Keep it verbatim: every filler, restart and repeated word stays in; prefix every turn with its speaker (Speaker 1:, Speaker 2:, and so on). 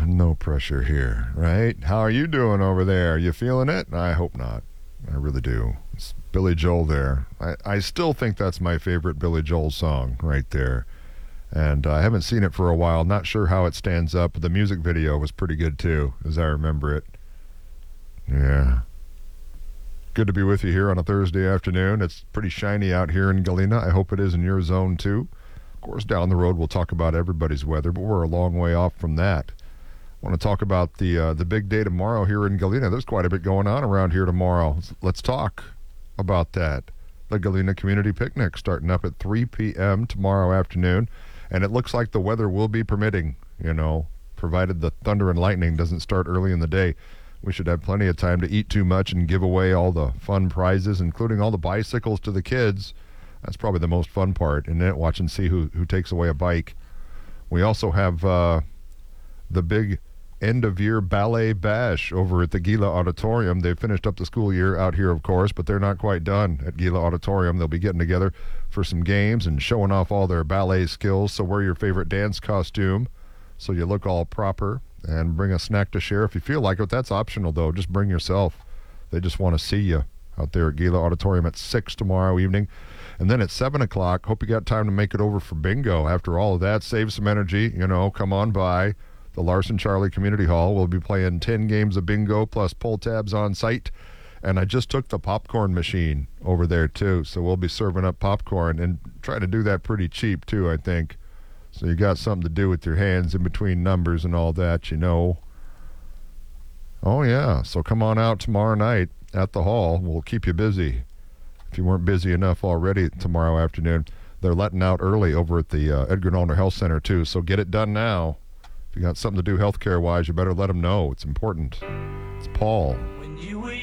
Speaker 1: No pressure here, right? How are you doing over there? You feeling it? I hope not. I really do. It's Billy Joel there. I, I still think that's my favorite Billy Joel song right there. And uh, I haven't seen it for a while. Not sure how it stands up, but the music video was pretty good too, as I remember it. Yeah. Good to be with you here on a Thursday afternoon. It's pretty shiny out here in Galena. I hope it is in your zone too. Of course, down the road we'll talk about everybody's weather, but we're a long way off from that. I want to talk about the uh, the big day tomorrow here in Galena. There's quite a bit going on around here tomorrow. Let's talk about that. The Galena Community Picnic starting up at three p.m. tomorrow afternoon, and it looks like the weather will be permitting, you know, provided the thunder and lightning doesn't start early in the day. We should have plenty of time to eat too much and give away all the fun prizes, including all the bicycles to the kids. That's probably the most fun part, isn't it? Watch and see who, who takes away a bike. We also have uh, the big end-of-year ballet bash over at the Gila Auditorium. They've finished up the school year out here, of course, but they're not quite done at Gila Auditorium. They'll be getting together for some games and showing off all their ballet skills. So wear your favorite dance costume so you look all proper, and bring a snack to share if you feel like it. That's optional, though. Just bring yourself. They just want to see you out there at Gila Auditorium at six tomorrow evening. And then at seven o'clock, hope you got time to make it over for bingo. After all of that, save some energy, you know, come on by the Larson Charlie Community Hall. We'll be playing ten games of bingo plus pull tabs on site. And I just took the popcorn machine over there, too. So we'll be serving up popcorn and try to do that pretty cheap, too, I think. So you got something to do with your hands in between numbers and all that, you know. Oh, yeah. So come on out tomorrow night at the hall. We'll keep you busy. If you weren't busy enough already tomorrow afternoon, they're letting out early over at the uh, Edgar Nollner Health Center, too. So get it done now. If you got something to do healthcare-wise, you better let them know. It's important. It's Paul.